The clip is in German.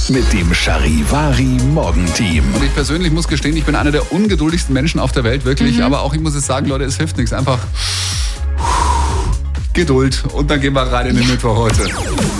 mit dem Charivari Morgenteam. Und ich persönlich muss gestehen, ich bin einer der ungeduldigsten Menschen auf der Welt, wirklich. Aber auch ich muss jetzt sagen, Leute, es hilft nichts. Einfach Geduld. Und dann gehen wir rein in den Mittwoch heute.